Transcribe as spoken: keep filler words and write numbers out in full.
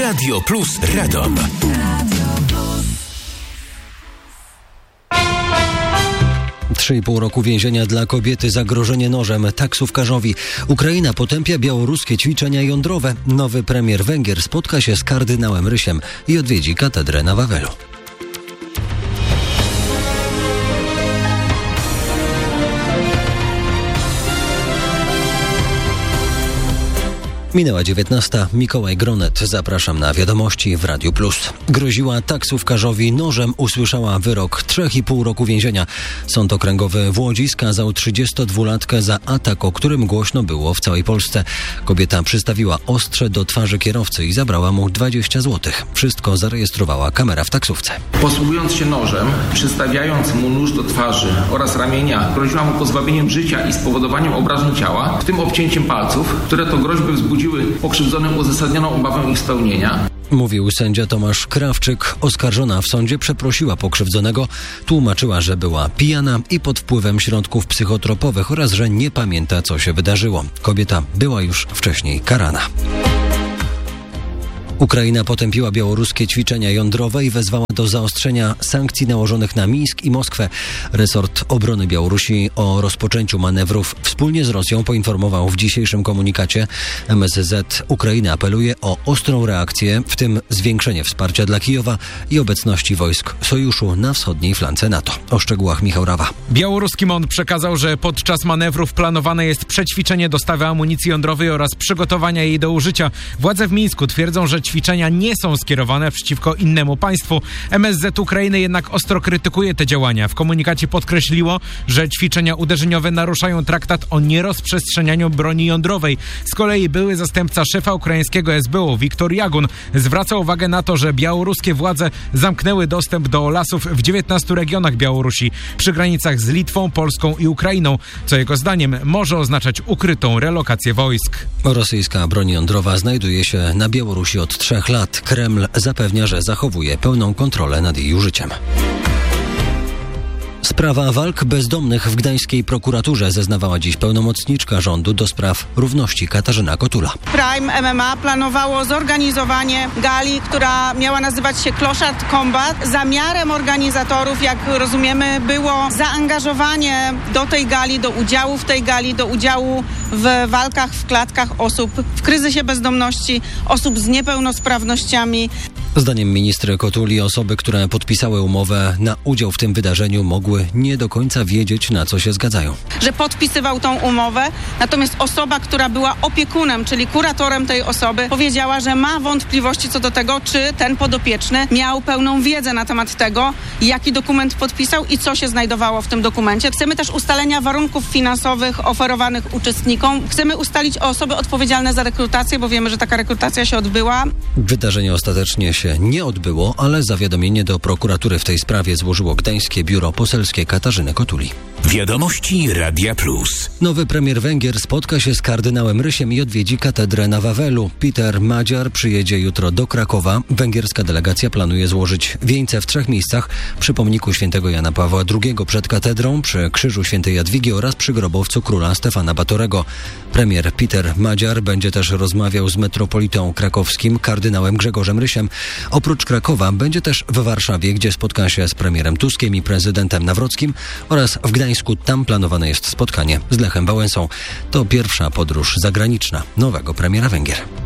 Radio Plus Radom. Trzy i pół roku więzienia dla kobiety, zagrożenie nożem taksówkarzowi. Ukraina potępia białoruskie ćwiczenia jądrowe. Nowy premier Węgier spotka się z kardynałem Rysiem i odwiedzi katedrę na Wawelu. Minęła dziewiętnasta. Mikołaj Gronet. Zapraszam na wiadomości w Radiu Plus. Groziła taksówkarzowi nożem, usłyszała wyrok trzech i pół roku więzienia. Sąd okręgowy w Łodzi skazał trzydziestodwulatkę za atak, o którym głośno było w całej Polsce. Kobieta przystawiła ostrze do twarzy kierowcy i zabrała mu dwadzieścia złotych. Wszystko zarejestrowała kamera w taksówce. Posługując się nożem, przystawiając mu nóż do twarzy oraz ramienia, groziła mu pozbawieniem życia i spowodowaniem obrażeń ciała, w tym obcięciem palców, które to groźby wzbudziły pokrzywdzonym uzasadnioną obawę ich spełnienia. Mówił sędzia Tomasz Krawczyk. Oskarżona w sądzie przeprosiła pokrzywdzonego, tłumaczyła, że była pijana i pod wpływem środków psychotropowych oraz że nie pamięta, co się wydarzyło. Kobieta była już wcześniej karana. Ukraina potępiła białoruskie ćwiczenia jądrowe i wezwała do zaostrzenia sankcji nałożonych na Mińsk i Moskwę. Resort Obrony Białorusi o rozpoczęciu manewrów wspólnie z Rosją poinformował w dzisiejszym komunikacie. M S Z Ukrainy apeluje o ostrą reakcję, w tym zwiększenie wsparcia dla Kijowa i obecności wojsk sojuszu na wschodniej flance NATO. O szczegółach Michał Rawa. Białoruski M O N przekazał, że podczas manewrów planowane jest przećwiczenie dostawy amunicji jądrowej oraz przygotowania jej do użycia. Władze w Mińsku twierdzą, że ćwiczenia nie są skierowane przeciwko innemu państwu. M S Z Ukrainy jednak ostro krytykuje te działania. W komunikacie podkreśliło, że ćwiczenia uderzeniowe naruszają traktat o nierozprzestrzenianiu broni jądrowej. Z kolei były zastępca szefa ukraińskiego S B U Wiktor Jagun zwraca uwagę na to, że białoruskie władze zamknęły dostęp do lasów w dziewiętnastu regionach Białorusi przy granicach z Litwą, Polską i Ukrainą, co jego zdaniem może oznaczać ukrytą relokację wojsk. Rosyjska broń jądrowa znajduje się na Białorusi od trzech lat. Kreml zapewnia, że zachowuje pełną kontrolę nad jej użyciem. Sprawa walk bezdomnych w gdańskiej prokuraturze, zeznawała dziś pełnomocniczka rządu do spraw równości Katarzyna Kotula. Prime M M A planowało zorganizowanie gali, która miała nazywać się Kloszard Combat. Zamiarem organizatorów, jak rozumiemy, było zaangażowanie do tej gali, do udziału w tej gali, do udziału w walkach w klatkach osób w kryzysie bezdomności, osób z niepełnosprawnościami. Zdaniem ministry Kotuli osoby, które podpisały umowę na udział w tym wydarzeniu, mogły nie do końca wiedzieć, na co się zgadzają. Że podpisywał tą umowę, natomiast osoba, która była opiekunem, czyli kuratorem tej osoby, powiedziała, że ma wątpliwości co do tego, czy ten podopieczny miał pełną wiedzę na temat tego, jaki dokument podpisał i co się znajdowało w tym dokumencie. Chcemy też ustalenia warunków finansowych oferowanych uczestnikom. Chcemy ustalić osoby odpowiedzialne za rekrutację, bo wiemy, że taka rekrutacja się odbyła. Wydarzenie ostatecznie się nie odbyło, ale zawiadomienie do prokuratury w tej sprawie złożyło gdańskie biuro poselskie Katarzyny Kotuli. Wiadomości Radia Plus. Nowy premier Węgier spotka się z kardynałem Rysiem i odwiedzi katedrę na Wawelu. Peter Madziar przyjedzie jutro do Krakowa. Węgierska delegacja planuje złożyć wieńce w trzech miejscach: przy pomniku świętego Jana Pawła drugiego przed katedrą, przy krzyżu świętej Jadwigi oraz przy grobowcu króla Stefana Batorego. Premier Peter Madziar będzie też rozmawiał z metropolitą krakowskim kardynałem Grzegorzem Rysiem. Oprócz Krakowa będzie też w Warszawie, gdzie spotka się z premierem Tuskiem i prezydentem Nawrockim, oraz w Gdańsku. Tam planowane jest spotkanie z Lechem Wałęsą. To pierwsza podróż zagraniczna nowego premiera Węgier.